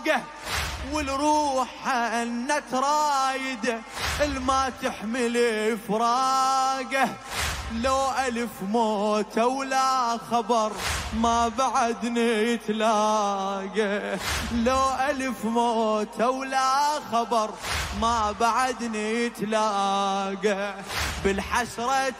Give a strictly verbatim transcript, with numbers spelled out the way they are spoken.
فراقه، والروح أن ترايده الما تحمل فراقه. لو ألف موت ولا خبر ما بعد نتلاقى، لو ألف موت ولا خبر ما بعد نتلاقى. بالحسرة